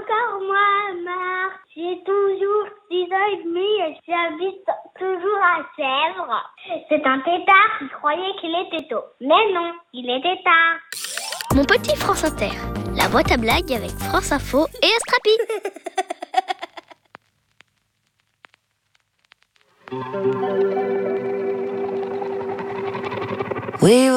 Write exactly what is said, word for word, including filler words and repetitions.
encore moi, Marc. J'ai toujours six ans et demi et j'habite toujours à Sèvres. C'est un tétard qui croyait qu'il était tôt. Mais non, il était tard. Mon petit France Inter, la boîte à blagues avec France Info et Astrapi. We